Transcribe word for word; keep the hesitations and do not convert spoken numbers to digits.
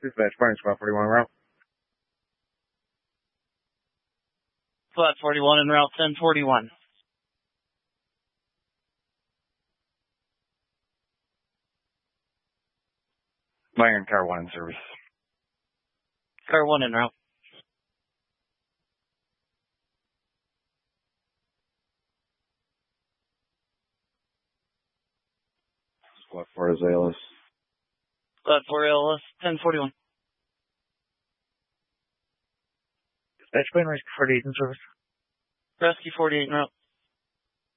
Dispatch, Barney, Squad forty-one route. Squad forty-one en route ten forty-one. Iron Car one in service. Car one en route. Squad four is A L S. Squad four A L S ten forty-one. Dispatch, Barney, Rescue forty-eight in service. Rescue forty-eight en route.